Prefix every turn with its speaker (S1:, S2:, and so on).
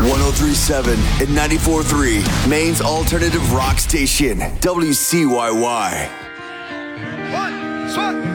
S1: 1037 and 94.3, Maine's alternative rock station, WCYY.
S2: One,